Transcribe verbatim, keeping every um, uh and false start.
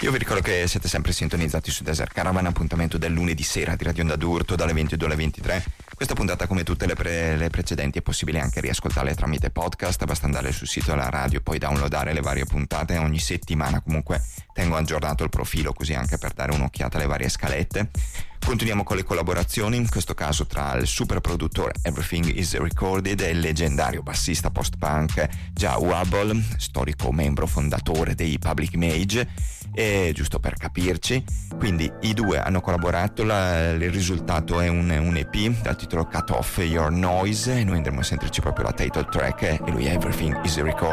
Io vi ricordo che siete sempre sintonizzati su Desert Caravan, appuntamento del lunedì sera di Radio Onda d'Urto dalle ventidue alle ventitré. Questa puntata, come tutte le, pre- le precedenti, è possibile anche riascoltarle tramite podcast, basta andare sul sito della radio e poi downloadare le varie puntate. Ogni settimana comunque tengo aggiornato il profilo, così anche per dare un'occhiata alle varie scalette. Continuiamo con le collaborazioni, in questo caso tra il super produttore Everything Is Recorded e il leggendario bassista post-punk Jah Wobble, storico membro fondatore dei Public Image. E giusto per capirci, quindi i due hanno collaborato, la, il risultato è un, un E P dal titolo Cut Off Your Noise, e noi andremo a sentirci proprio la title track, e lui è Everything Is Recorded.